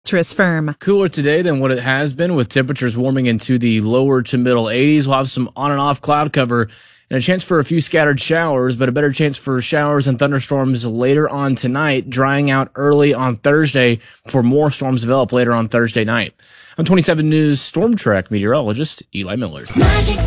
Mattress Firm. Cooler today than what it has been, with temperatures warming into the lower to middle 80s. We'll have some on and off cloud cover and a chance for a few scattered showers, but a better chance for showers and thunderstorms later on tonight, drying out early on Thursday before more storms develop later on Thursday night. I'm 27 News Storm Track meteorologist Eli Miller.